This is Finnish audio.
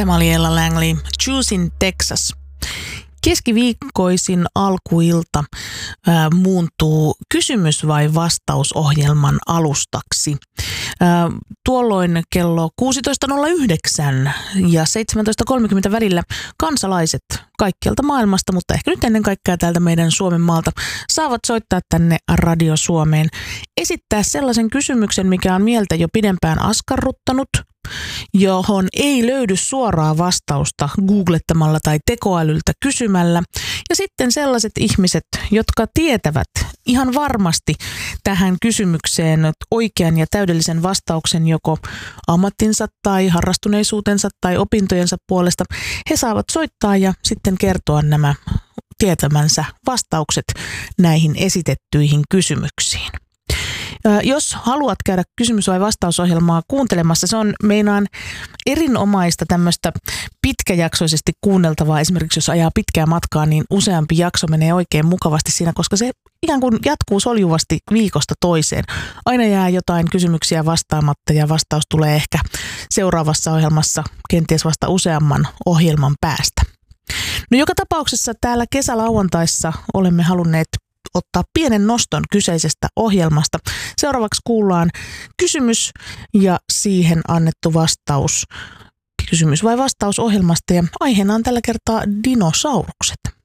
Tämä oli Ella Langley, Choose in Texas. Keskiviikkoisin alkuilta muuntuu kysymys- vai vastausohjelman alustaksi. Tuolloin kello 16.09 ja 17.30 välillä kansalaiset kaikkialta maailmasta, mutta ehkä nyt ennen kaikkea täältä meidän Suomen maalta, saavat soittaa tänne Radio Suomeen, esittää sellaisen kysymyksen, mikä on mieltä jo pidempään askarruttanut, johon ei löydy suoraa vastausta googlettamalla tai tekoälyltä kysymällä. Ja sitten sellaiset ihmiset, jotka tietävät ihan varmasti tähän kysymykseen oikean ja täydellisen vastauksen joko ammattinsa tai harrastuneisuutensa tai opintojensa puolesta, he saavat soittaa ja sitten kertoa nämä tietämänsä vastaukset näihin esitettyihin kysymyksiin. Jos haluat käydä kysymys- vai vastausohjelmaa kuuntelemassa, se on meinaan erinomaista tämmöistä pitkäjaksoisesti kuunneltavaa. Esimerkiksi jos ajaa pitkää matkaa, niin useampi jakso menee oikein mukavasti siinä, koska se ikään kuin jatkuu soljuvasti viikosta toiseen. Aina jää jotain kysymyksiä vastaamatta ja vastaus tulee ehkä seuraavassa ohjelmassa kenties vasta useamman ohjelman päästä. No joka tapauksessa täällä kesälauantaissa olemme halunneet ottaa pienen noston kyseisestä ohjelmasta. Seuraavaksi kuullaan kysymys ja siihen annettu vastaus. Kysymys vai vastaus ohjelmasta ja aiheena on tällä kertaa dinosaurukset.